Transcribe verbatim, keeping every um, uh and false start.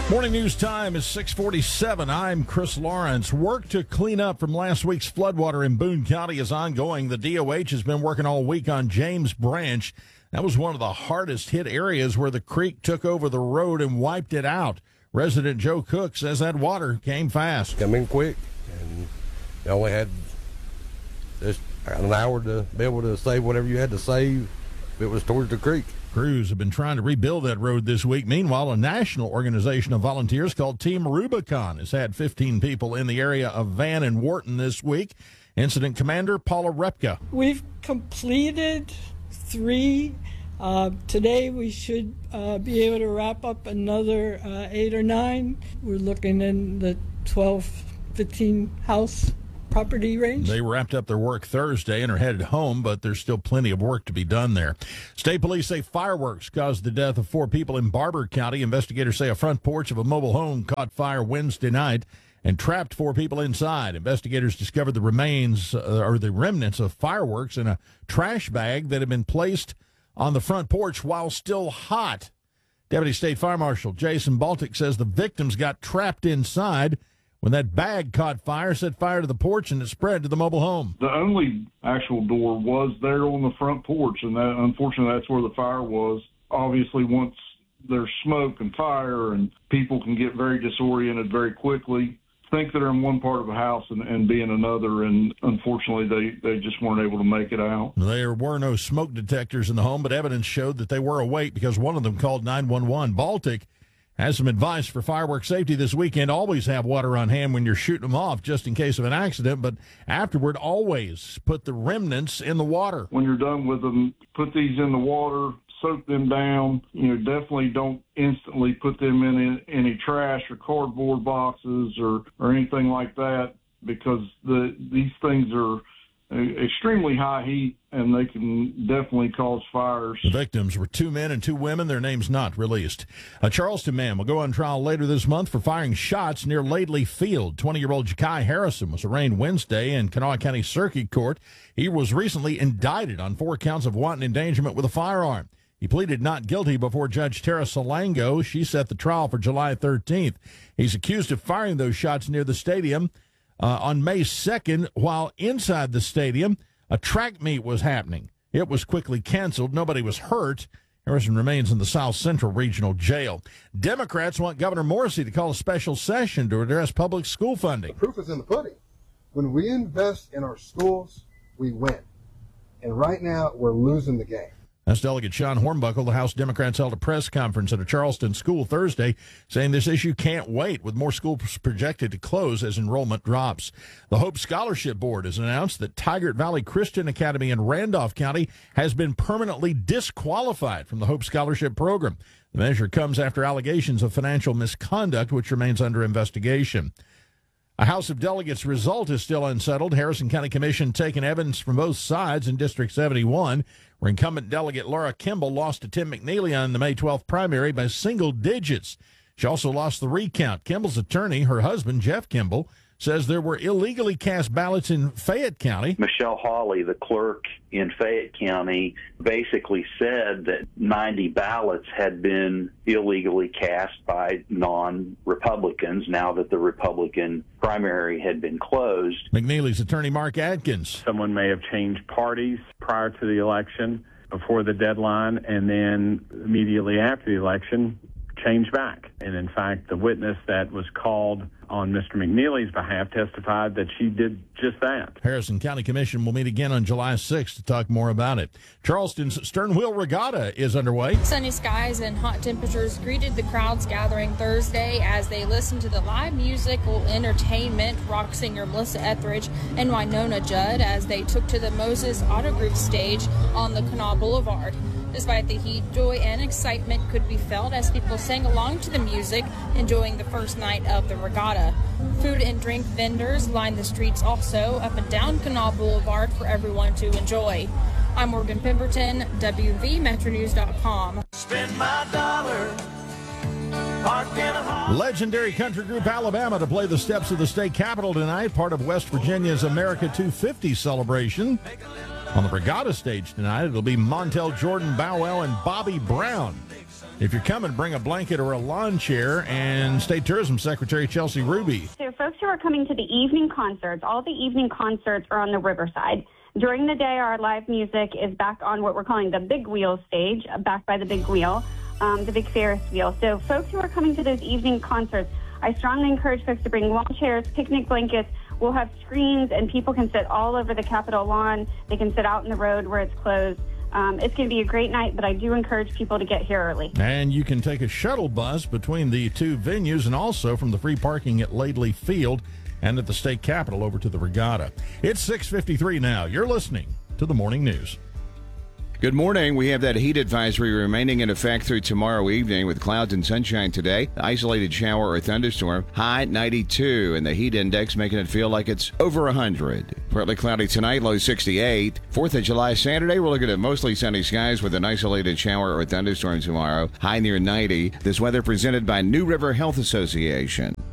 Morning news time is six forty-seven. I'm Chris Lawrence. Work to clean up from last week's floodwater in Boone County is ongoing. The D O H has been working all week on James Branch. That was one of the hardest hit areas where the creek took over the road and wiped it out. Resident Joe Cook says that water came fast. Come in quick, and you only had just an hour to be able to save whatever you had to save if it was towards the creek. Crews have been trying to rebuild that road this week. Meanwhile, a national organization of volunteers called Team Rubicon has had fifteen people in the area of Van and Wharton this week. Incident Commander Paula Repka. We've completed three. Uh, today we should uh, be able to wrap up another uh, eight or nine. We're looking in the twelve, fifteen house property range. They wrapped up their work Thursday and are headed home, but there's still plenty of work to be done there. State police say fireworks caused the death of four people in Barber County. Investigators say a front porch of a mobile home caught fire Wednesday night and trapped four people inside. Investigators discovered the remains uh, or the remnants of fireworks in a trash bag that had been placed on the front porch while still hot. Deputy State Fire Marshal Jason Baltic says the victims got trapped inside when that bag caught fire, set fire to the porch, and it spread to the mobile home. The only actual door was there on the front porch, and that, unfortunately that's where the fire was. Obviously, once there's smoke and fire, and people can get very disoriented very quickly, think that they're in one part of the house and, and be in another, and unfortunately they, they just weren't able to make it out. There were no smoke detectors in the home, but evidence showed that they were awake because one of them called nine one one. Baltic has some advice for fireworks safety this weekend. Always have water on hand when you're shooting them off just in case of an accident, but afterward, always put the remnants in the water. When you're done with them, put these in the water, soak them down. You know, definitely don't instantly put them in any trash or cardboard boxes or, or anything like that, because the these things are extremely high heat and they can definitely cause fires. The victims were two men and two women. Their names not released. A Charleston man will go on trial later this month for firing shots near Laidley Field. twenty-year-old Ja'Kai Harrison was arraigned Wednesday in Kanawha County Circuit Court. He was recently indicted on four counts of wanton endangerment with a firearm. He pleaded not guilty before Judge Tara Salango. She set the trial for July thirteenth. He's accused of firing those shots near the stadium uh, on May second while inside the stadium. A track meet was happening. It was quickly canceled. Nobody was hurt. Harrison remains in the South Central Regional Jail. Democrats want Governor Morrisey to call a special session to address public school funding. The proof is in the pudding. When we invest in our schools, we win. And right now, we're losing the game. That's Delegate Sean Hornbuckle. The House Democrats held a press conference at a Charleston school Thursday saying this issue can't wait, with more schools projected to close as enrollment drops. The Hope Scholarship Board has announced that Tigard Valley Christian Academy in Randolph County has been permanently disqualified from the Hope Scholarship Program. The measure comes after allegations of financial misconduct, which remains under investigation. A House of Delegates result is still unsettled. Harrison County Commission taking evidence from both sides in District seventy-one, where incumbent delegate Laura Kimball lost to Tim McNeely on the May twelfth primary by single digits. She also lost the recount. Kimball's attorney, her husband, Jeff Kimball, says there were illegally cast ballots in Fayette County. Michelle Hawley, the clerk in Fayette County, basically said that ninety ballots had been illegally cast by non-Republicans now that the Republican primary had been closed. McNeely's attorney, Mark Adkins. Someone may have changed parties prior to the election, before the deadline, and then immediately after the election, change back. And in fact, the witness that was called on Mister McNeely's behalf testified that she did just that. Harrison County Commission will meet again on July sixth to talk more about it. Charleston's Stern Wheel Regatta is underway. Sunny skies and hot temperatures greeted the crowds gathering Thursday as they listened to the live musical entertainment rock singer Melissa Etheridge and Winona Judd as they took to the Moses Auto Group stage on the Kanawha Boulevard. Despite the heat, joy and excitement could be felt as people sang along to the music, enjoying the first night of the regatta. Food and drink vendors lined the streets also up and down Kanawha Boulevard for everyone to enjoy. I'm Morgan Pemberton, W V Metro News dot com. Spend my dollar. Legendary country group Alabama to play the steps of the state capitol tonight, part of West Virginia's America two fifty celebration. On the regatta stage tonight, it'll be Montel Jordan, Bow Wow, and Bobby Brown. If you're coming, bring a blanket or a lawn chair. And State Tourism Secretary Chelsea Ruby. So folks who are coming to the evening concerts, all the evening concerts are on the Riverside. During the day, our live music is back on what we're calling the Big Wheel stage, back by the Big Wheel, um, the Big Ferris wheel. So folks who are coming to those evening concerts, I strongly encourage folks to bring lawn chairs, picnic blankets. We'll have screens, and people can sit all over the Capitol lawn. They can sit out in the road where it's closed. Um, it's going to be a great night, but I do encourage people to get here early. And you can take a shuttle bus between the two venues and also from the free parking at Laidley Field and at the state capitol over to the Regatta. It's six fifty-three now. You're listening to the Morning News. Good morning. We have that heat advisory remaining in effect through tomorrow evening with clouds and sunshine today. Isolated shower or thunderstorm. High ninety-two, and the heat index making it feel like it's over one hundred. Partly cloudy tonight, low sixty-eight. fourth of July Saturday, we're looking at mostly sunny skies with an isolated shower or thunderstorm tomorrow. High near ninety. This weather presented by New River Health Association.